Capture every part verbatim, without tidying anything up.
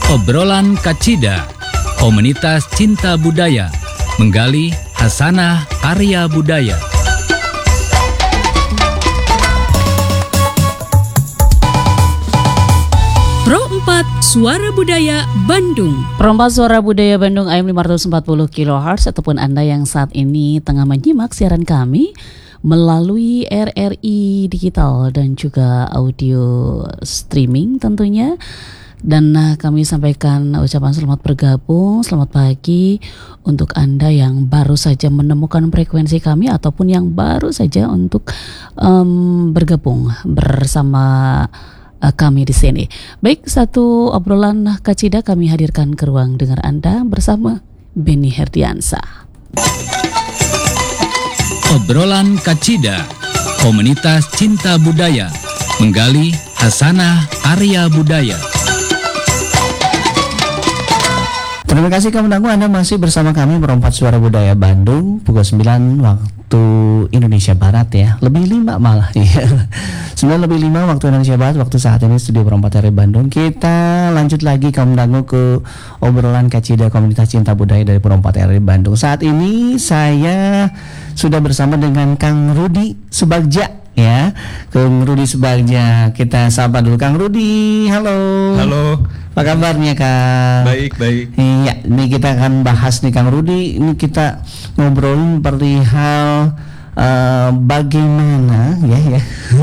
Obrolan Kacida, komunitas cinta budaya, menggali hasanah karya budaya. Pro empat Suara Budaya Bandung. Pro empat Suara Budaya Bandung A M lima ratus empat puluh kilohertz, ataupun Anda yang saat ini tengah menyimak siaran kami melalui R R I Digital dan juga audio streaming tentunya. Dan uh, kami sampaikan ucapan selamat bergabung, selamat pagi untuk Anda yang baru saja menemukan frekuensi kami ataupun yang baru saja untuk um, bergabung bersama uh, kami di sini. Baik, satu obrolan Kacida kami hadirkan ke ruang dengar Anda bersama Beni Herdiansa. Obrolan Kacida, komunitas cinta budaya, menggali hasanah karya budaya. Terima kasih kamu tangguh, Anda masih bersama kami Berempat Suara Budaya Bandung pukul sembilan waktu Indonesia Barat ya. Lebih lima malah ya. sembilan lebih lima waktu Indonesia Barat, waktu saat ini studio Berempat R R I Bandung. Kita lanjut lagi kamu tangguh ke obrolan Kacida komunitas cinta budaya dari Berempat R R I Bandung. Saat ini saya sudah bersama dengan Kang Rudi Subagja ya. Kang Rudi Subagja. Kita sapa dulu Kang Rudi. Halo. Halo. Apa kabarnya Kang? Baik, baik. Iya, ini kita akan bahas nih Kang Rudi. Ini kita ngobrolin perihal uh, bagaimana ya ya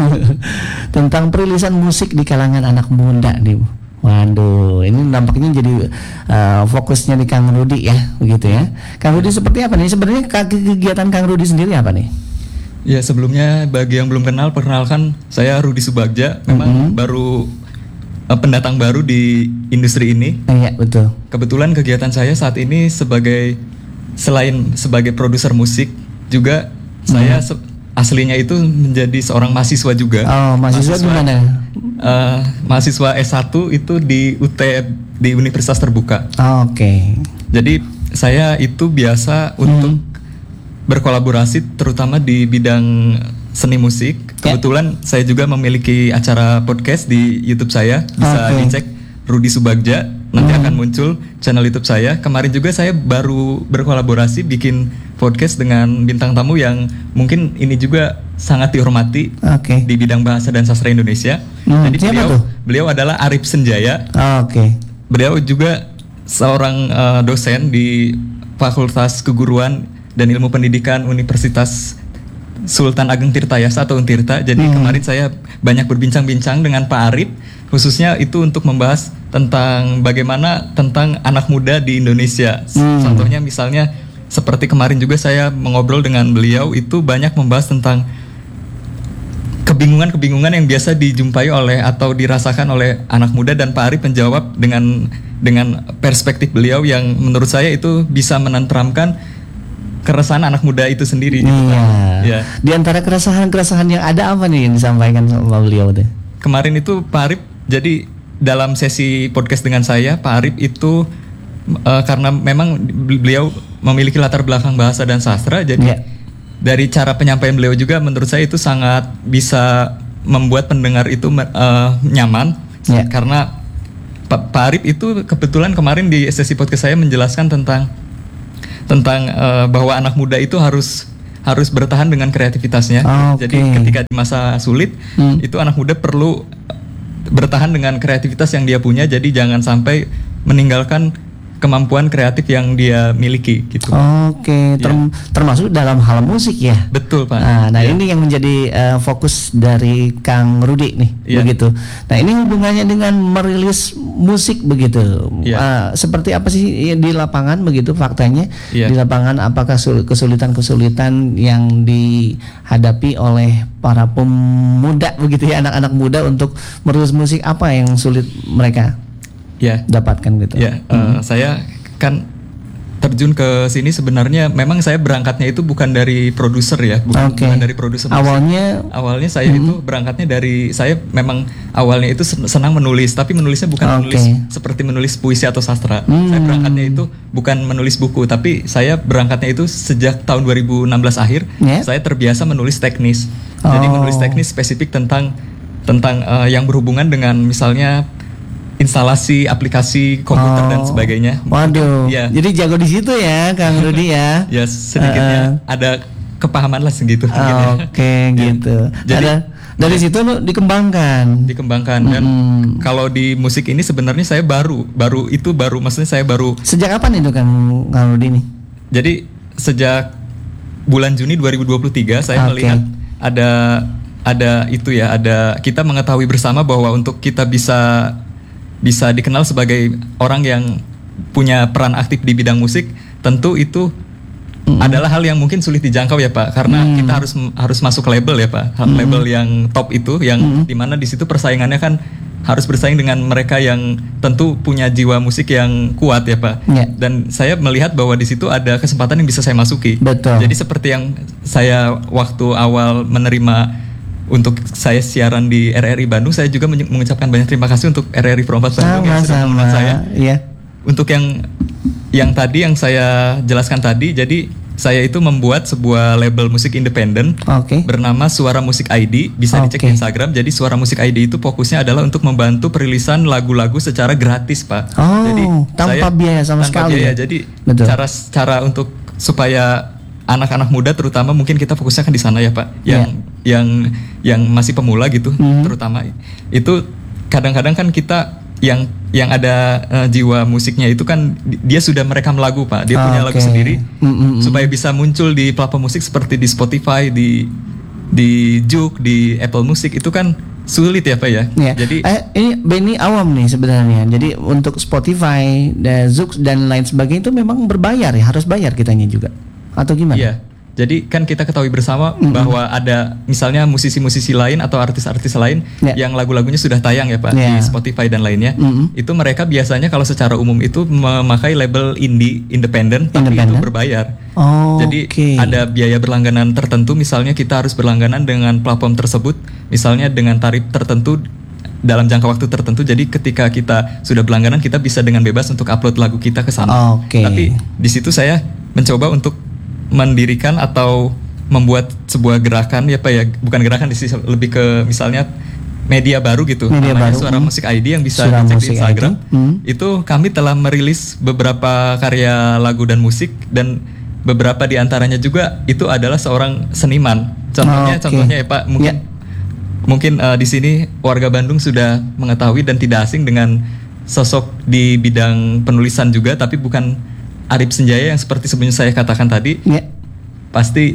tentang perilisan musik di kalangan anak muda nih. Waduh, ini nampaknya jadi uh, fokusnya di Kang Rudi ya, begitu ya. Kang Rudi seperti apa nih? Sebenarnya kegiatan Kang Rudi sendiri apa nih? Ya, sebelumnya bagi yang belum kenal, perkenalkan saya Rudi Subagja. Memang mm-hmm. baru pendatang baru di industri ini. Iya, betul. Kebetulan kegiatan saya saat ini sebagai selain sebagai produser musik juga hmm. saya se- aslinya itu menjadi seorang mahasiswa juga. Oh, mahasiswa di mana? Uh, mahasiswa S satu itu di U T di Universitas Terbuka. Oh, oke. Okay. Jadi saya itu biasa untuk hmm. berkolaborasi terutama di bidang seni musik. Kebetulan yeah. saya juga memiliki acara podcast di YouTube saya, bisa okay. dicek Rudi Subagja. Nanti hmm. akan muncul channel YouTube saya. Kemarin juga saya baru berkolaborasi bikin podcast dengan bintang tamu yang mungkin ini juga sangat dihormati okay. di bidang bahasa dan sastra Indonesia. Hmm, Jadi beliau, beliau adalah Arif Senjaya. Oh, Oke. Okay. Beliau juga seorang uh, dosen di Fakultas Keguruan dan Ilmu Pendidikan Universitas Sultan Ageng Tirtayasa atau Untirta. Jadi hmm. kemarin saya banyak berbincang-bincang dengan Pak Arif, khususnya itu untuk membahas tentang bagaimana tentang anak muda di Indonesia. Hmm. Contohnya misalnya seperti kemarin juga saya mengobrol dengan beliau, itu banyak membahas tentang kebingungan-kebingungan yang biasa dijumpai oleh atau dirasakan oleh anak muda, dan Pak Arif menjawab dengan dengan perspektif beliau yang menurut saya itu bisa menenteramkan keresahan anak muda itu sendiri. Iya. Gitu kan? Ya. Di antara keresahan-keresahan yang ada apa nih yang disampaikan sama beliau tuh? Kemarin itu Pak Arif, jadi dalam sesi podcast dengan saya, Pak Arif itu uh, karena memang beliau memiliki latar belakang bahasa dan sastra, jadi yeah. dari cara penyampaian beliau juga menurut saya itu sangat bisa membuat pendengar itu uh, nyaman. Yeah. Karena Pak, Pak Arif itu kebetulan kemarin di sesi podcast saya menjelaskan tentang tentang uh, bahwa anak muda itu harus harus bertahan dengan kreativitasnya. Okay. Jadi ketika di masa sulit hmm. itu anak muda perlu bertahan dengan kreativitas yang dia punya. Jadi jangan sampai meninggalkan kemampuan kreatif yang dia miliki gitu. Oke, okay. Term- ya. termasuk dalam hal musik ya. Betul Pak. Nah, nah ya. ini yang menjadi uh, fokus dari Kang Rudi nih, ya. begitu. Nah ini hubungannya dengan merilis musik begitu. Ya. Uh, seperti apa sih di lapangan begitu faktanya? Ya. Di lapangan apakah kesulitan-kesulitan yang dihadapi oleh para pemuda begitu ya, anak-anak muda untuk merilis musik, apa yang sulit mereka ya dapatkan gitu? Ya, uh, hmm. saya kan terjun ke sini sebenarnya memang saya berangkatnya itu bukan dari produser ya, bukan, okay. bukan dari produser. Awalnya, awalnya saya hmm. itu berangkatnya dari saya memang awalnya itu senang menulis, tapi menulisnya bukan okay. menulis seperti menulis puisi atau sastra. Hmm. Saya berangkatnya itu bukan menulis buku, tapi saya berangkatnya itu sejak tahun dua ribu enam belas akhir. Yeah. Saya terbiasa menulis teknis. Oh. Jadi menulis teknis spesifik tentang tentang uh, yang berhubungan dengan misalnya instalasi aplikasi komputer Oh. dan sebagainya. Waduh. Ya. Jadi jago di situ ya, Kang Rudi ya. Ya sedikitnya ada kepahaman lah segitu. mungkin ya. Oke, gitu. Jadi- Ada dari situ lu dikembangkan. Dikembangkan dan Mm-mm. kalau di musik ini sebenarnya saya baru, baru itu baru maksudnya saya baru. Sejak kapan itu Kang Kang Rudi nih? Jadi sejak bulan Juni dua ribu dua puluh tiga saya Oke. melihat ada ada itu ya, ada kita mengetahui bersama bahwa untuk kita bisa bisa dikenal sebagai orang yang punya peran aktif di bidang musik, tentu itu adalah hal yang mungkin sulit dijangkau ya Pak, karena Mm. kita harus harus masuk label ya Pak, label yang top itu, yang dimana di situ persaingannya kan harus bersaing dengan mereka yang tentu punya jiwa musik yang kuat ya Pak. Ya. Dan saya melihat bahwa di situ ada kesempatan yang bisa saya masuki. Betul. Jadi seperti yang saya waktu awal menerima untuk saya siaran di R R I Bandung, saya juga menyu- mengucapkan banyak terima kasih untuk R R I Perompak Bandung yang sudah Sama-sama. mengundang saya. Iya. Untuk yang yang tadi yang saya jelaskan tadi, jadi saya itu membuat sebuah label musik independen Oke. bernama Suara Musik I D, bisa dicek Oke. di Instagram. Jadi Suara Musik I D itu fokusnya adalah untuk membantu perilisan lagu-lagu secara gratis, Pak. Oh, jadi tanpa biaya sama tanpa sekali biaya. ya? Jadi Betul. cara cara untuk supaya anak-anak muda terutama mungkin kita fokusnya kan di sana ya, Pak. Yang yang yang masih pemula gitu, Mhm. terutama itu kadang-kadang kan kita yang yang ada eh, jiwa musiknya itu kan di- dia sudah merekam lagu Pak, dia punya lagu Oke. sendiri Mm, mm, mm. supaya bisa muncul di platform musik seperti di Spotify, di di Juk, di Apple Music itu kan sulit ya Pak ya. Ya. Jadi eh, ini Benny awam nih sebenarnya. Jadi untuk Spotify, dan Zoox dan lain sebagainya itu memang berbayar ya, harus bayar kitanya juga. Atau gimana? iya. Jadi kan kita ketahui bersama bahwa ada misalnya musisi-musisi lain atau artis-artis lain Ya. yang lagunya sudah tayang ya Pak Ya. di Spotify dan lainnya. Mm-mm. Itu mereka biasanya kalau secara umum itu memakai label indie, independen, tapi itu Independen. berbayar. Oh, Jadi oke. ada biaya berlangganan tertentu, misalnya kita harus berlangganan dengan platform tersebut, misalnya dengan tarif tertentu dalam jangka waktu tertentu. Jadi ketika kita sudah berlangganan, kita bisa dengan bebas untuk upload lagu kita ke sana. Oke. Tapi di situ saya mencoba untuk mendirikan atau membuat sebuah gerakan ya Pak ya, bukan gerakan di sisi lebih ke misalnya media baru gitu, Media namanya baru, Suara hmm. Musik I D yang bisa Suara dicek Musik di Instagram. I D, hmm. Itu kami telah merilis beberapa karya lagu dan musik, dan beberapa di antaranya juga itu adalah seorang seniman. Contohnya, Oke. contohnya ya Pak, mungkin Ya. mungkin eh, di sini warga Bandung sudah mengetahui dan tidak asing dengan sosok di bidang penulisan juga, tapi bukan Arif Senjaya yang seperti sebelumnya saya katakan tadi. Ya. Pasti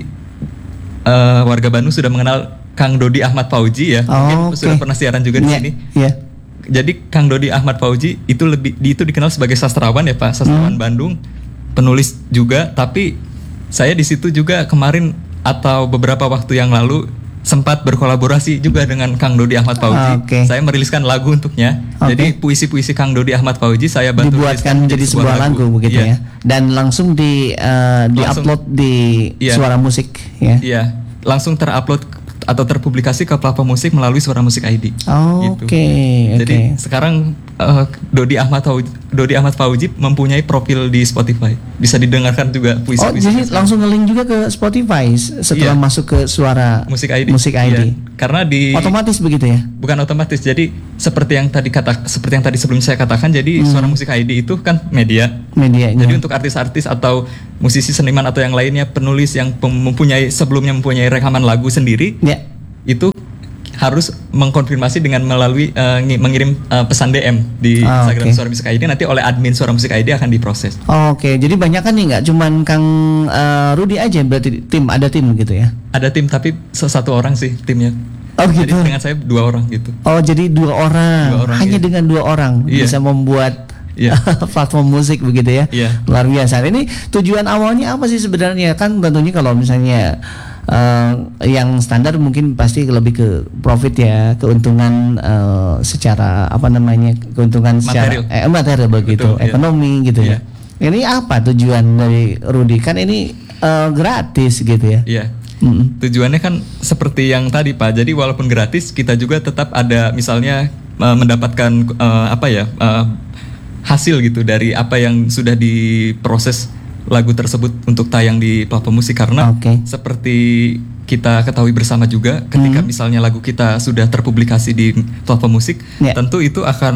eh, warga Bandung sudah mengenal Kang Dodi Ahmad Fauji ya. Oh, Mungkin oke. sudah pernah siaran juga di Ya, sini. ya. Jadi Kang Dodi Ahmad Fauji itu lebih di- itu dikenal sebagai sastrawan ya Pak, sastrawan Hmm. Bandung, penulis juga. Tapi saya di situ juga kemarin atau beberapa waktu yang lalu sempat berkolaborasi juga dengan Kang Dodi Ahmad Fauji. Ah, oke. Saya meriliskan lagu untuknya. Oke. Jadi puisi-puisi Kang Dodi Ahmad Fauji saya bantu Dibuatkan riliskan menjadi sebuah lagu, begitu Iya. ya. Dan langsung di eh, Langsung. di-upload di Iya. Suara Musik ya. Iya, langsung terupload atau terpublikasi ke platform musik melalui Suara Musik I D. Oh, Gitu. Oke, Jadi oke. sekarang eh, Dodi Ahmad Fauji, Dodi Ahmad Fauji mempunyai profil di Spotify. Bisa didengarkan juga Oh, puisi-puisi. jadi langsung nge-link juga ke Spotify s- setelah Iya. masuk ke Suara Musik I D. Musik I D. Iya. Karena di Otomatis begitu ya? bukan otomatis. Jadi seperti yang tadi kata seperti yang tadi sebelum saya katakan, jadi Hmm. Suara Musik I D itu kan media. Medianya. Jadi untuk artis-artis atau musisi seniman atau yang lainnya, penulis yang pem- mempunyai sebelumnya mempunyai rekaman lagu sendiri, ya. itu harus mengkonfirmasi dengan melalui eh, ngi- mengirim eh, pesan D M di Ah, Instagram oke. Suara Musik I D, nanti oleh admin Suara Musik I D akan diproses. Oke, jadi banyak kan nih, nggak cuman Kang eh, Rudi aja, berarti tim ada tim gitu ya? Ada tim tapi se- satu orang sih timnya. Oh Jadi gitu. dengan saya dua orang gitu. Oh jadi dua orang, Dua orang, hanya iya. dengan dua orang Iya. bisa membuat Iya. platform musik begitu ya? Iya. Luar biasa. Ini tujuan awalnya apa sih sebenarnya? Kan tentunya kalau misalnya eh, yang standar mungkin pasti lebih ke profit ya, keuntungan eh, secara apa namanya, keuntungan secara Material. eh, material begitu, Betul, iya. ekonomi gitu Iya. ya. Ini apa tujuan dari Rudi? Kan ini eh, gratis gitu ya? Iya. Mm-mm. Tujuannya kan seperti yang tadi Pak. Jadi walaupun gratis, kita juga tetap ada misalnya eh, mendapatkan eh, apa ya eh, hasil gitu dari apa yang sudah diproses lagu tersebut untuk tayang di platform musik. Karena Oke. seperti kita ketahui bersama juga, ketika Hmm. misalnya lagu kita sudah terpublikasi di platform musik, Ya. tentu itu akan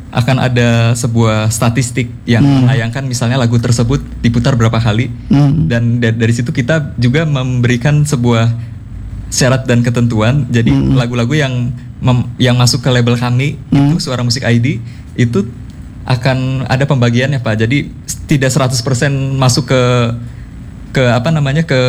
akan ada sebuah statistik yang Hmm. menayangkan misalnya lagu tersebut diputar berapa kali, Hmm. dan da- dari situ kita juga memberikan sebuah syarat dan ketentuan. Jadi Hmm. lagu-lagu yang mem- yang masuk ke label kami Hmm. itu Suara Musik I D itu akan ada pembagiannya Pak. Jadi tidak seratus persen masuk ke ke apa namanya ke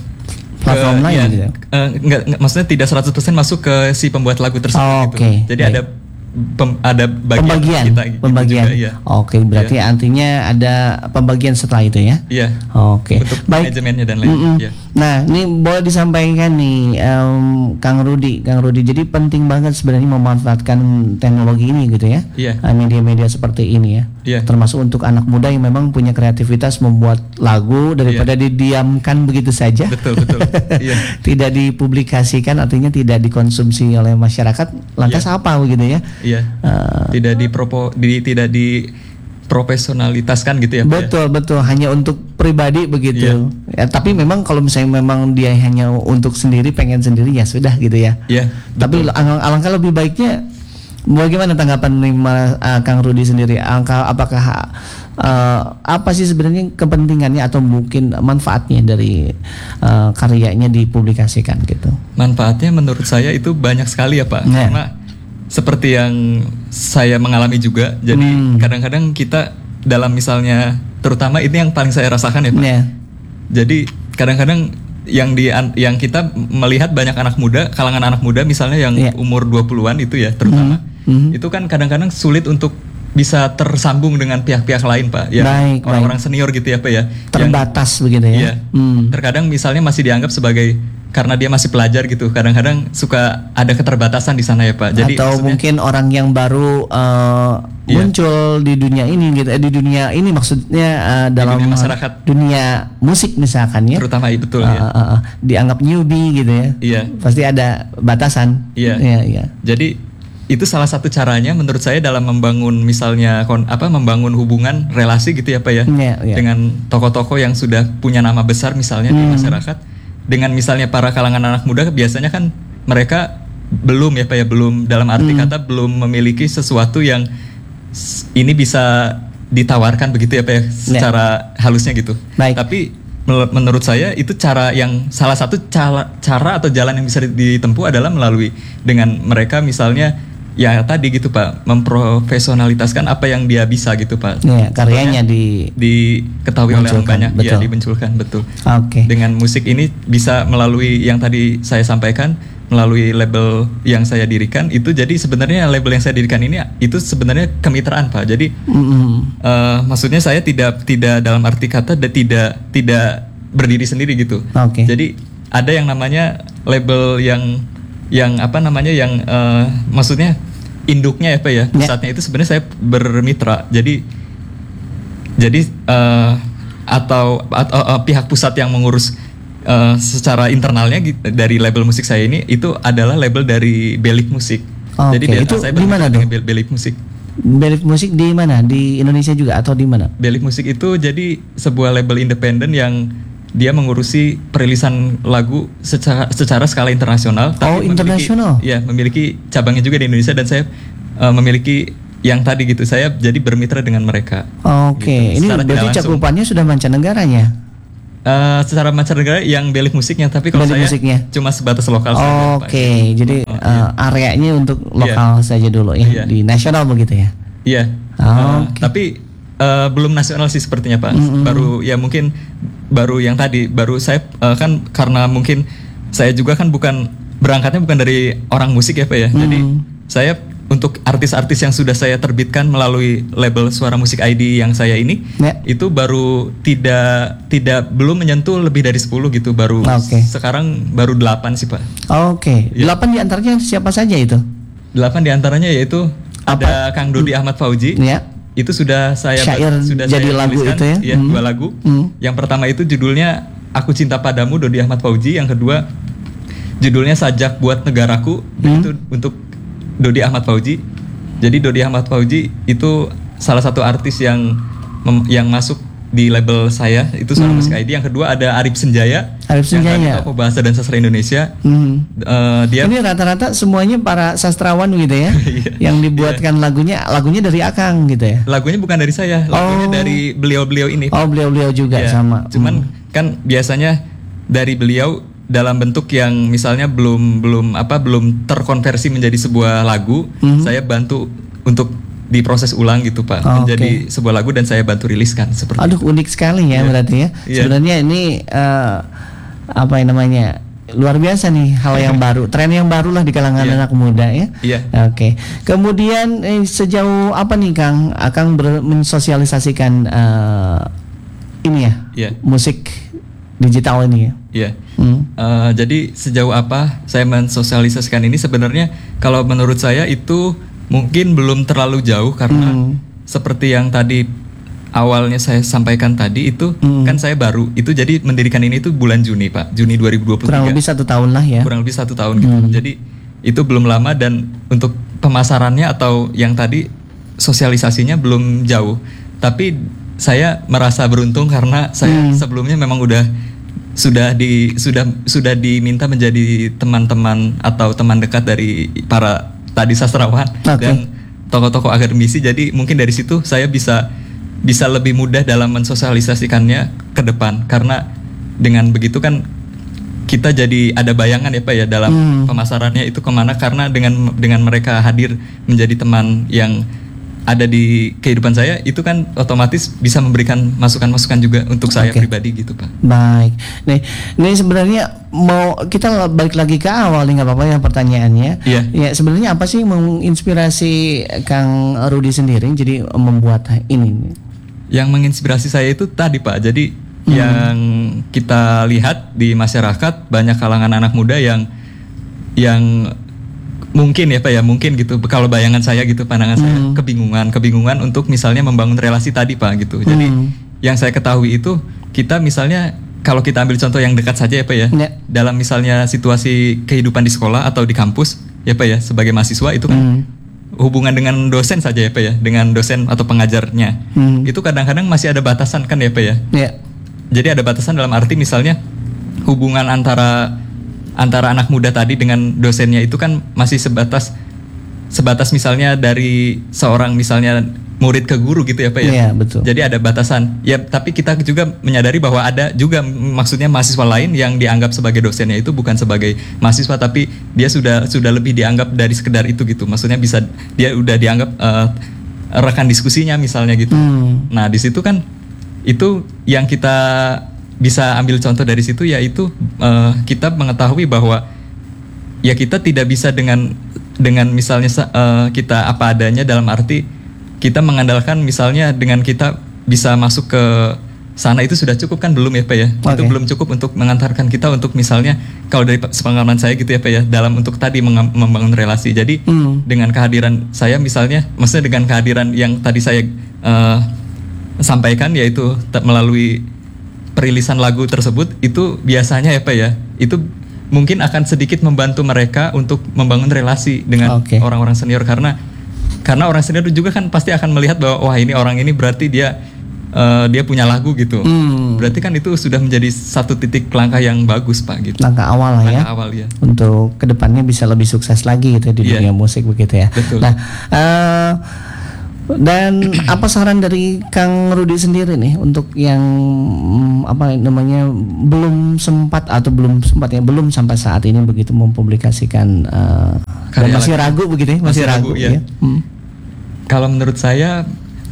Platform ke- lain ya, gitu ya? eh, enggak, enggak, maksudnya tidak seratus persen masuk ke si pembuat lagu tersebut Oh, gitu. oke. Jadi Baik. ada pem- ada bagian Pembagian, kita gitu pembagian. juga, iya. Oke, berarti artinya ada pembagian setelah itu ya. Iya. Oke, Untuk manajemennya dan lain. Mm-mm. Iya. Nah, ini boleh disampaikan nih, em, Kang Rudi, Kang Rudi. Jadi penting banget sebenarnya memanfaatkan teknologi ini gitu ya, Iya. Eh, media-media seperti ini ya. Iya. Termasuk untuk anak muda yang memang punya kreativitas membuat lagu daripada didiamkan begitu saja. Betul, betul. Iya. Tidak dipublikasikan, artinya tidak dikonsumsi oleh masyarakat. Lantas Iya. apa begitu ya? Iya. Eh, Tidak dipropo di tidak di profesionalitaskan gitu ya Pak, ya? Betul betul hanya untuk pribadi begitu. Ya, tapi memang kalau misalnya memang dia hanya untuk sendiri pengen sendiri ya sudah gitu ya. Iya. Tapi betul. alang- alangkah lebih baiknya bagaimana tanggapan nih Mas, uh, Kang Rudi sendiri? Angka apakah uh, apa sih sebenarnya kepentingannya atau mungkin manfaatnya dari uh, karyanya dipublikasikan gitu? Manfaatnya menurut saya itu banyak sekali ya Pak. Nah. Karena seperti yang saya mengalami juga. Jadi Hmm. kadang-kadang kita dalam misalnya, terutama ini yang paling saya rasakan ya Pak. Ya. Jadi kadang-kadang yang di yang kita melihat banyak anak muda, kalangan anak muda misalnya yang Iya. umur dua puluhan itu ya terutama. Mhm. Itu kan kadang-kadang sulit untuk bisa tersambung dengan pihak-pihak lain Pak. Ya, Baik, orang-orang senior gitu ya Pak ya. Yang- Terbatas begitu ya. Iya. Hmm. Terkadang misalnya masih dianggap sebagai karena dia masih pelajar gitu. Kadang-kadang suka ada keterbatasan di sana ya Pak. Jadi atau maksudnya- mungkin orang yang baru uh, Iya. muncul di dunia ini gitu, eh, di dunia ini maksudnya uh, dalam dunia masyarakat. dunia musik misalkan ya, terutama iya, betul Uh, ya. uh, uh, uh, dianggap newbie gitu ya, Iya. pasti ada batasan. Iya. Iya, iya. Jadi itu salah satu caranya menurut saya dalam membangun misalnya kon, apa membangun hubungan relasi gitu ya Pak ya. Iya, iya. Dengan tokoh-tokoh yang sudah punya nama besar misalnya di Hmm. masyarakat. Dengan misalnya para kalangan anak muda biasanya kan mereka belum ya Pak ya, belum dalam arti Hmm. kata belum memiliki sesuatu yang s- ini bisa ditawarkan begitu ya Pak ya, secara halusnya gitu. Baik. Tapi mel- menurut saya itu cara yang salah satu cara, cara atau jalan yang bisa ditempuh adalah melalui dengan mereka misalnya ya tadi gitu Pak, memprofesionalitaskan apa yang dia bisa gitu Pak. Iya, karyanya di diketahui oleh orang munculkan, banyak, ya betul. dimunculkan betul. Oke. Dengan musik ini bisa melalui yang tadi saya sampaikan, melalui label yang saya dirikan itu, jadi sebenarnya label yang saya dirikan ini itu sebenarnya kemitraan Pak. Jadi Mm-mm. eh, maksudnya saya tidak tidak dalam arti kata da- tidak tidak berdiri sendiri gitu. Oke. Jadi ada yang namanya label yang yang apa namanya yang eh, maksudnya induknya ya Pak ya. Pusatnya itu sebenarnya saya bermitra. Jadi jadi eh, atau, atau eh, pihak pusat yang mengurus eh, secara internalnya gitu, dari label musik saya ini itu adalah label dari Belik Musik. Oke, Jadi dia- itu saya di mana bermitra tuh? dengan Bel- Belik Musik. Belik Musik di mana? Di Indonesia juga atau di mana? Belik Musik itu jadi sebuah label independen yang dia mengurusi perilisan lagu secara secara skala internasional. Oh, memiliki- internasional. Ya, memiliki cabangnya juga di Indonesia dan saya eh, memiliki yang tadi gitu. Saya jadi bermitra dengan mereka. Oke, Gitu, ini secara tidak berarti langsung. cakupannya sudah mancanegaranya. Eh, secara mancanegara yang Belik Musiknya, tapi kalau Belik saya Musiknya. cuma sebatas lokal saja, Pak. Oke, jadi Oh, uh, areanya untuk lokal saja dulu ya, Iya. di nasional begitu ya. Iya. Oh, Eh, oke. Tapi eh, belum nasional sih sepertinya Pak. Baru ya mungkin baru yang tadi, baru saya eh, kan karena mungkin saya juga kan bukan berangkatnya bukan dari orang musik ya Pak ya. Jadi saya untuk artis-artis yang sudah saya terbitkan melalui label Suara Musik I D yang saya ini, Ya. itu baru tidak tidak belum menyentuh lebih dari sepuluh gitu, baru Oke. sekarang baru delapan sih Pak. Oke, Iya. delapan diantaranya siapa saja itu? Delapan diantaranya yaitu ada Kang Dodi Ahmad Fauji. Ya. Itu sudah saya Syair sudah jadi saya lagu tuliskan, itu ya? Iya, Hmm. dua lagu. Hmm. Yang pertama itu judulnya Aku Cinta Padamu, Dodi Ahmad Fauji. Yang kedua judulnya Sajak Buat Negaraku, Hmm. itu untuk Dodi Ahmad Fauji. Jadi Dodi Ahmad Fauji itu salah satu artis yang mem- yang masuk di label saya itu Suara Hmm. Musik I D. Yang kedua ada Arif Senjaya. Arif Yang Senjaya. tadi tokoh bahasa dan sastra Indonesia. Hmm. Eh, dia Ini rata-rata semuanya para sastrawan gitu ya, yang dibuatkan lagunya, lagunya dari Akang gitu ya. lagunya bukan dari saya, lagunya Oh. dari beliau-beliau ini. Oh, beliau-beliau juga Ya, sama. Cuman kan biasanya dari beliau dalam bentuk yang misalnya belum belum apa belum terkonversi menjadi sebuah lagu, Hmm. saya bantu untuk diproses ulang gitu Pak, Oh, menjadi sebuah lagu dan saya bantu riliskan seperti Aduh, itu. unik sekali ya Iya. berarti ya. Iya. Sebenarnya ini eh, apa yang namanya? Luar biasa nih, hal yang baru, tren yang baru lah di kalangan Iya. anak muda ya. Iya. Oke. Kemudian eh, sejauh apa nih Kang Akang ber- mensosialisasikan eh, ini ya? Iya. Musik digital ini ya. Iya. Hmm. Eh, jadi sejauh apa saya mensosialisasikan ini sebenarnya kalau menurut saya itu mungkin belum terlalu jauh karena Hmm. seperti yang tadi awalnya saya sampaikan tadi itu Hmm. kan saya baru itu jadi mendirikan ini itu bulan Juni Pak, Juni dua ribu dua puluh tiga. Kurang lebih satu tahun lah ya. Kurang lebih satu tahun gitu. Hmm. Jadi itu belum lama dan untuk pemasarannya atau yang tadi sosialisasinya belum jauh. Tapi saya merasa beruntung karena saya Hmm. sebelumnya memang udah sudah di sudah sudah diminta menjadi teman-teman atau teman dekat dari para tadi sastrawan Oke. dan tokoh-tokoh akademisi. Jadi mungkin dari situ saya bisa bisa lebih mudah dalam mensosialisasikannya ke depan karena dengan begitu kan kita jadi ada bayangan ya Pak ya dalam Hmm. pemasarannya itu kemana karena dengan dengan mereka hadir menjadi teman yang ada di kehidupan saya itu kan otomatis bisa memberikan masukan-masukan juga untuk saya Oke. pribadi gitu Pak. Baik, nih, ini sebenarnya mau kita balik lagi ke awal nih, nggak apa-apa ya pertanyaannya. Iya. Ya sebenarnya apa sih menginspirasi Kang Rudi sendiri jadi membuat ini? Yang menginspirasi saya itu tadi Pak. Jadi Hmm. yang kita lihat di masyarakat banyak kalangan anak muda yang yang mungkin ya Pak ya mungkin gitu kalau bayangan saya gitu pandangan saya Hmm. kebingungan kebingungan untuk misalnya membangun relasi tadi Pak gitu. Jadi Hmm. yang saya ketahui itu kita misalnya kalau kita ambil contoh yang dekat saja ya Pak ya. Ya. Dalam misalnya situasi kehidupan di sekolah atau di kampus ya Pak ya sebagai mahasiswa itu kan Hmm. hubungan dengan dosen saja ya Pak ya, dengan dosen atau pengajarnya. Hmm. Itu kadang-kadang masih ada batasan kan ya Pak ya. Ya. Jadi ada batasan dalam arti misalnya hubungan antara antara anak muda tadi dengan dosennya itu kan masih sebatas sebatas misalnya dari seorang misalnya murid ke guru gitu ya Pak ya. Iya, betul. Jadi ada batasan. Ya, tapi kita juga menyadari bahwa ada juga m- maksudnya mahasiswa lain yang dianggap sebagai dosennya itu bukan sebagai mahasiswa tapi dia sudah sudah lebih dianggap dari sekedar itu gitu. Maksudnya bisa dia udah dianggap eh, rekan diskusinya misalnya gitu. Hmm. Nah, di situ kan itu yang kita bisa ambil contoh dari situ yaitu eh, kita mengetahui bahwa ya kita tidak bisa dengan dengan misalnya sa- eh, kita apa adanya dalam arti kita mengandalkan misalnya dengan kita bisa masuk ke sana itu sudah cukup kan belum ya Pak ya. Itu Oke. belum cukup untuk mengantarkan kita untuk misalnya kalau dari sepengalaman saya gitu ya Pak ya dalam untuk tadi mengam- membangun relasi. Jadi Hmm. dengan kehadiran saya misalnya maksudnya dengan kehadiran yang tadi saya eh, sampaikan yaitu te- melalui perilisan lagu tersebut itu biasanya ya Pak ya itu mungkin akan sedikit membantu mereka untuk membangun relasi dengan Oke. orang-orang senior karena karena orang senior juga kan pasti akan melihat bahwa wah ini orang ini berarti dia eh, dia punya lagu gitu. Hmm. Berarti kan itu sudah menjadi satu titik langkah yang bagus Pak gitu. Langkah awal lah ya. Langkah awal ya. Untuk kedepannya bisa lebih sukses lagi gitu di Iya. dunia musik begitu ya. Betul. Nah, eh, dan apa saran dari Kang Rudi sendiri nih untuk yang mm, apa namanya belum sempat atau belum sempat ya belum sampai saat ini begitu mempublikasikan eh, dan Karya masih lagu. ragu begitu ya masih, Masih ragu, ragu, ya. ya. Hmm. Kalau menurut saya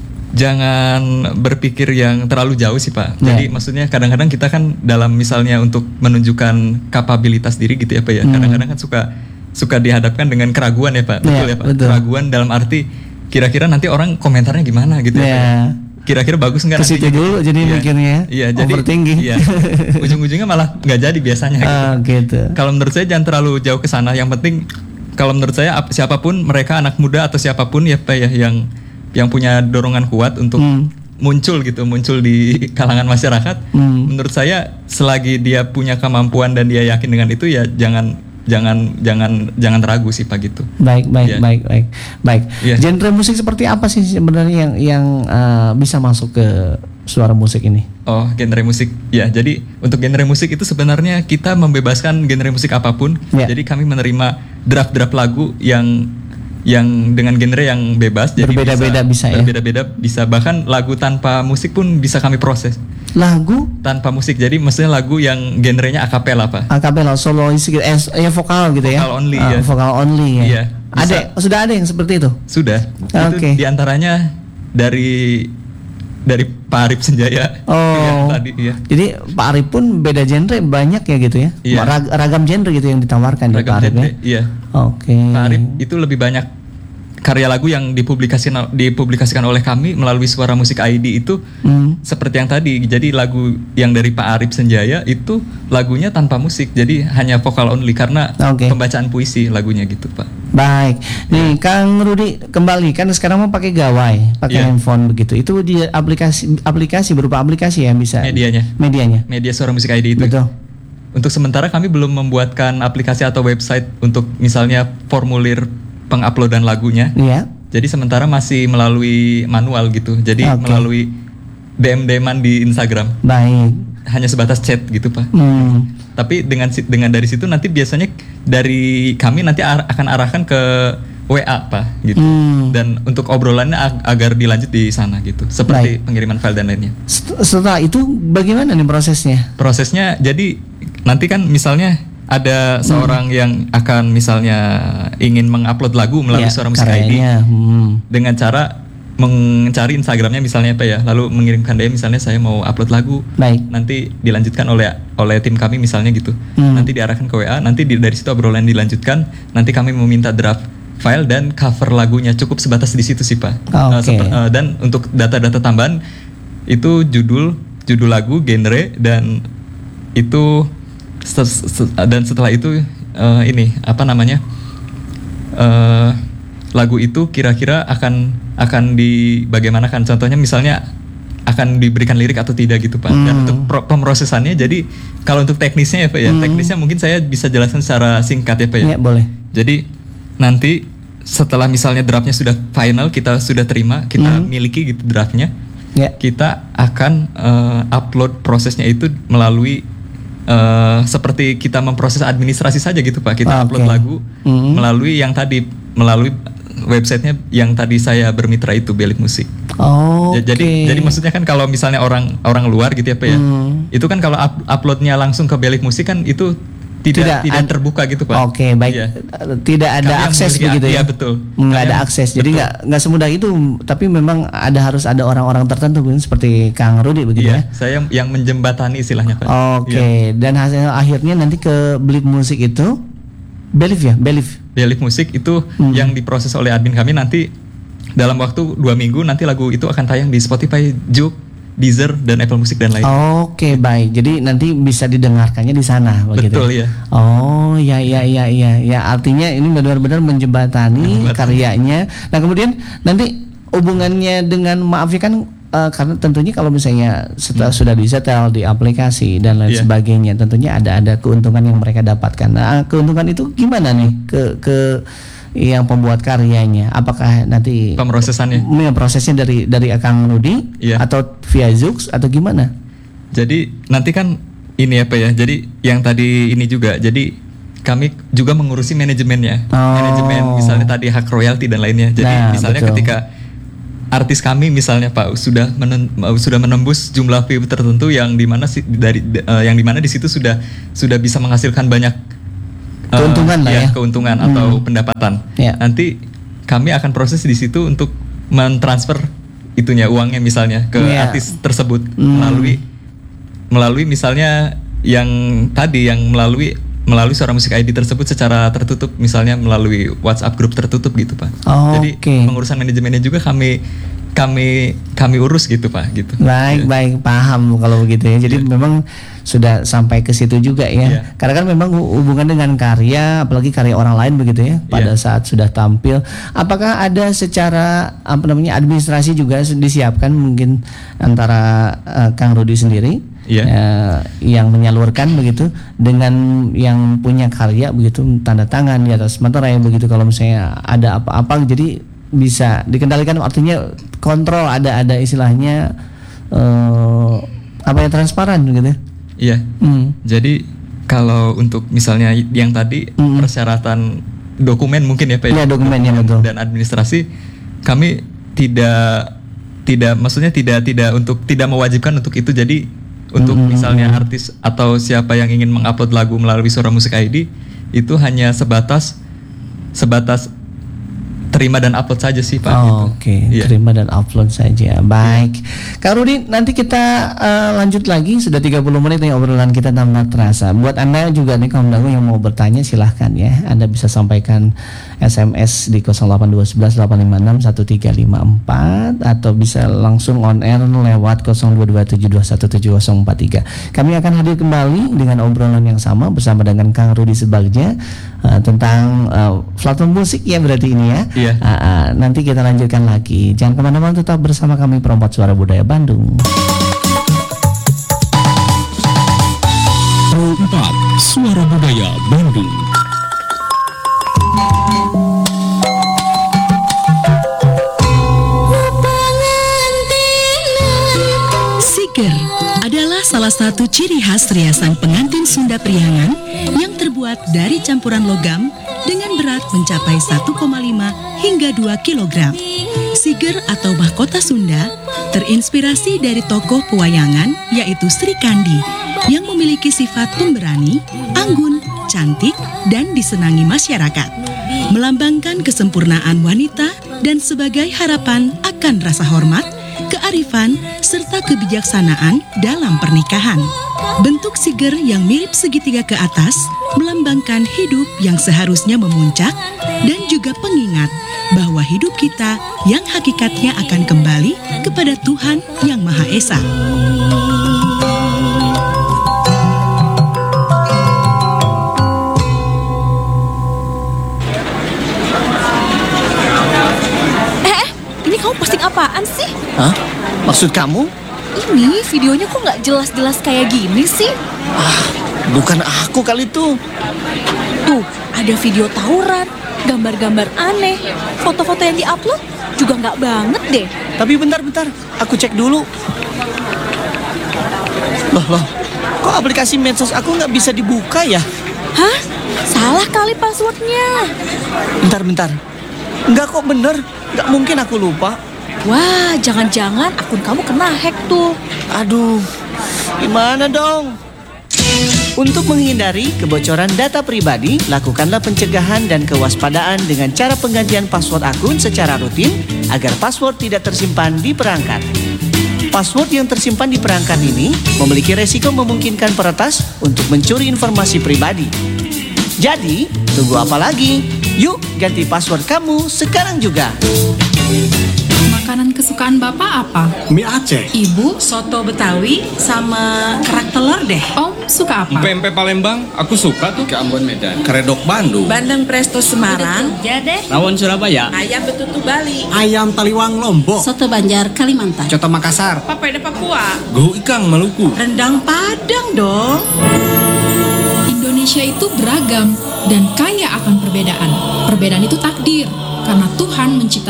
jangan berpikir yang terlalu jauh sih Pak. Ya. Jadi maksudnya kadang-kadang kita kan dalam misalnya untuk menunjukkan kapabilitas diri gitu ya Pak ya. Hmm. Kadang-kadang kan suka suka dihadapkan dengan keraguan ya Pak. Ya, Betul ya Pak. betul. Keraguan dalam arti kira-kira nanti orang komentarnya gimana gitu ya. Pak, Ya. ya. Kira-kira bagus nggak Ke situ nanti? dulu jadi Iya. mikirnya Iya, jadi overthinking. Iya. Ujung-ujungnya malah nggak jadi biasanya. Gitu. Ah, gitu. Kalau menurut saya jangan terlalu jauh ke sana. Yang penting kalau menurut saya ap- siapapun mereka anak muda atau siapapun ya Pak ya yang yang punya dorongan kuat untuk Hmm. muncul gitu, muncul di kalangan masyarakat. Hmm. Menurut saya selagi dia punya kemampuan dan dia yakin dengan itu ya jangan jangan jangan jangan ragu sih Pak gitu. Baik, baik, Iya. baik, baik, baik. Iya. Genre musik seperti apa sih sebenarnya yang yang uh, bisa masuk ke suara musik ini? Oh, genre musik. Ya, jadi untuk genre musik itu sebenarnya kita membebaskan genre musik apapun. Ya. Jadi kami menerima draft-draft lagu yang yang dengan genre yang bebas. Jadi berbeda-beda bisa, bisa ya. Berbeda-beda bisa, bahkan lagu tanpa musik pun bisa kami proses. Lagu tanpa musik. Jadi maksudnya lagu yang genrenya akapela, Pak. Akapela, solois gitu, eh, ya vokal gitu ya. Vokal only uh, ya. Vokal only ya. Iya. Ada, sudah ada yang seperti itu? Sudah. Oke. Okay. Itu diantaranya dari dari Pak Arif Senjaya. Oh. Tadi, ya. Jadi Pak Arif pun beda genre banyak ya gitu ya. Iya. Rag, ragam genre gitu yang ditawarkan di Pak Arif ya. Iya. Oke. Okay. Pak Arif itu lebih banyak karya lagu yang dipublikasikan dipublikasikan oleh kami melalui Suara Musik I D itu hmm. seperti yang tadi. Jadi lagu yang dari Pak Arif Senjaya itu lagunya tanpa musik, jadi hanya vokal only karena okay. pembacaan puisi lagunya gitu, Pak. Baik. Nih, Kang Rudi kembali kan sekarang mau pakai gawai, pakai yeah. handphone begitu. Itu di aplikasi aplikasi berupa aplikasi yang bisa medianya. Medianya. Media Suara Musik I D itu. Betul. Untuk sementara kami belum membuatkan aplikasi atau website untuk misalnya formulir penguploadan lagunya. Iya. Jadi sementara masih melalui manual gitu. Jadi okay. melalui D M D M-an di Instagram. Baik. Hanya sebatas chat gitu, Pak. Hmm. Tapi dengan dengan dari situ nanti biasanya dari kami nanti ar- akan arahkan ke W A, Pak, gitu. Hmm. Dan untuk obrolannya ag- agar dilanjut di sana gitu. Seperti Baik. pengiriman file dan lainnya. Setelah itu bagaimana nih prosesnya? Prosesnya jadi nanti kan misalnya ada seorang hmm. yang akan misalnya ingin mengupload lagu melalui ya, Suara Musik I D hmm. dengan cara mencari Instagramnya misalnya apa ya, lalu mengirimkan D M misalnya saya mau upload lagu. Baik. Nanti dilanjutkan oleh oleh tim kami misalnya gitu. Hmm. Nanti diarahkan ke W A, nanti di, dari situ obrolan dilanjutkan. Nanti kami meminta draft file dan cover lagunya, cukup sebatas di situ sih, Pak. Oh, uh, okay. seper, uh, dan untuk data-data tambahan itu judul judul lagu, genre, dan itu dan setelah itu uh, ini apa namanya uh, lagu itu kira-kira akan akan di bagaimanakan, contohnya misalnya akan diberikan lirik atau tidak gitu, Pak. Hmm. Dan untuk pro- pemrosesannya, jadi kalau untuk teknisnya ya, Pak ya, hmm. teknisnya mungkin saya bisa jelaskan secara singkat ya, Pak ya. Ya, boleh. Jadi nanti setelah misalnya draftnya sudah final, kita sudah terima, kita hmm. miliki gitu draftnya, ya. Kita akan uh, upload prosesnya itu melalui Uh, seperti kita memproses administrasi saja gitu, Pak. Kita okay. upload lagu mm-hmm. melalui yang tadi melalui websitenya yang tadi saya bermitra itu, Belit Musik. Oh. Okay. Jadi jadi maksudnya kan kalau misalnya orang orang luar gitu ya, Pak ya. Mm. Itu kan kalau up, uploadnya langsung ke Belit Musik kan itu tidak tidak, tidak ad, terbuka gitu, Pak. Oke, okay, baik. Ya. Tidak ada Kami akses begitu ya. Iya, betul. Nggak ada akses. Jadi nggak nggak semudah itu, tapi memang ada harus ada orang-orang tertentu seperti Kang Rudi begitu iya, ya. Saya yang menjembatani istilahnya, Pak. Oke, okay. ya. Dan hasil akhirnya nanti ke Belit Musik itu Belif ya, Belif. Belif Musik itu hmm. yang diproses oleh admin kami, nanti dalam waktu dua minggu nanti lagu itu akan tayang di Spotify, Juk, Deezer, dan Apple Music dan lain. Oke, okay, baik. Jadi nanti bisa didengarkannya di sana, begitu. Betul ya. Oh, ya, ya, ya, ya, ya. Artinya ini benar-benar menjembatani karyanya. Nah, kemudian nanti hubungannya dengan, maaf ya kan, uh, karena tentunya kalau misalnya setelah hmm. sudah disetel di aplikasi dan lain yeah. sebagainya, tentunya ada ada keuntungan yang mereka dapatkan. Nah, keuntungan itu gimana nih ke ke yang pembuat karyanya? Apakah nanti pemrosesannya? Ya, prosesnya dari dari Kang Rudi iya. atau via Zoox atau gimana? Jadi nanti kan ini apa ya? Jadi yang tadi ini juga. Jadi kami juga mengurusi manajemennya. Oh. Manajemen misalnya tadi hak royalti dan lainnya. Jadi nah, misalnya betul. ketika artis kami misalnya, Pak, sudah menen, sudah menembus jumlah view tertentu yang dimana dari uh, yang dimana di situ sudah sudah bisa menghasilkan banyak keuntungan uh, lah ya, ya keuntungan hmm. atau pendapatan. Ya. Nanti kami akan proses di situ untuk mentransfer itunya, uangnya misalnya ke ya. artis tersebut hmm. melalui melalui misalnya yang tadi yang melalui melalui Suara Musik I D tersebut secara tertutup, misalnya melalui WhatsApp grup tertutup gitu, Pak. Oh, jadi okay. pengurusan manajemennya juga kami kami kami urus gitu, Pak, gitu. Baik, ya. baik, paham kalau begitu ya. Jadi ya. memang sudah sampai ke situ juga ya. ya. Karena kan memang hubungan dengan karya, apalagi karya orang lain begitu ya. Pada ya. saat sudah tampil, apakah ada secara apa namanya administrasi juga disiapkan mungkin antara uh, Kang Rudi sendiri ya. uh, yang menyalurkan begitu dengan yang punya karya begitu, tanda tangan di atas materai begitu, kalau misalnya ada apa-apa jadi bisa dikendalikan, artinya kontrol, ada ada istilahnya uh, apa ya transparan gitu. Iya. Hmm. Jadi kalau untuk misalnya yang tadi hmm. persyaratan dokumen mungkin ya Pak. Iya, dokumen yang betul. Dan administrasi kami tidak tidak maksudnya tidak tidak untuk tidak mewajibkan untuk itu. Jadi untuk hmm. misalnya artis atau siapa yang ingin mengupload lagu melalui Suara Musik I D itu hanya sebatas sebatas terima dan upload saja sih Pak. Oh, gitu. Oke, okay. yeah. terima dan upload saja. Baik, Kak Rudi, nanti kita uh, lanjut lagi. Sudah tiga puluh menit nih obrolan kita tanpa terasa. Buat Anda juga nih kaum dagu yang mau bertanya silahkan ya. Anda bisa sampaikan S M S di nol delapan dua satu satu delapan lima enam satu tiga lima empat atau bisa langsung on air lewat nol dua dua tujuh dua satu tujuh nol empat tiga. Kami akan hadir kembali dengan obrolan yang sama bersama dengan Kang Rudi Subagja uh, tentang uh, platform musik ya berarti ini ya. Iya. Uh, uh, nanti kita lanjutkan lagi. Jangan kemana-mana, tetap bersama kami Perempat Suara Budaya Bandung. Perempat Suara Budaya Bandung. Siger adalah salah satu ciri khas riasan pengantin Sunda Priangan yang terbuat dari campuran logam dengan berat mencapai satu koma lima hingga dua kilogram. Siger atau mahkota Sunda terinspirasi dari tokoh pewayangan yaitu Sri Kandi yang memiliki sifat pemberani, anggun, cantik, dan disenangi masyarakat. Melambangkan kesempurnaan wanita dan sebagai harapan akan rasa hormat, kearifan, serta kebijaksanaan dalam pernikahan. Bentuk siger yang mirip segitiga ke atas melambangkan hidup yang seharusnya memuncak dan juga pengingat bahwa hidup kita yang hakikatnya akan kembali kepada Tuhan Yang Maha Esa. Eh, ini kamu posting apaan sih? Hah? Maksud kamu? Ini videonya kok nggak jelas-jelas kayak gini sih? Ah, bukan aku kali itu. Tuh, ada video tawuran, gambar-gambar aneh, foto-foto yang diupload juga nggak banget deh. Tapi bentar-bentar, aku cek dulu. Loh, loh, kok aplikasi medsos aku nggak bisa dibuka ya? Hah? Salah kali passwordnya. Bentar-bentar, nggak kok bener, nggak mungkin aku lupa. Wah, jangan-jangan akun kamu kena hack tuh. Aduh, gimana dong? Untuk menghindari kebocoran data pribadi, lakukanlah pencegahan dan kewaspadaan dengan cara penggantian password akun secara rutin agar password tidak tersimpan di perangkat. Password yang tersimpan di perangkat ini memiliki resiko memungkinkan peretas untuk mencuri informasi pribadi. Jadi, tunggu apa lagi? Yuk, ganti password kamu sekarang juga. Makanan kesukaan Bapak apa? Mie Aceh. Ibu? Soto Betawi sama kerak telur deh. Om suka apa? Pempek Palembang, aku suka tuh. Ke Ambon Medan. Keredok Bandung. Bandeng Presto Semarang. Ya deh. Rawon Surabaya. Ayam betutu Bali. Ayam Taliwang Lombok. Soto Banjar Kalimantan. Coto Makassar. Papeda Papua. Gohu Ikang Maluku. Rendang Padang dong. Indonesia itu beragam dan kaya akan perbedaan. Perbedaan itu takdir karena Tuhan menciptakan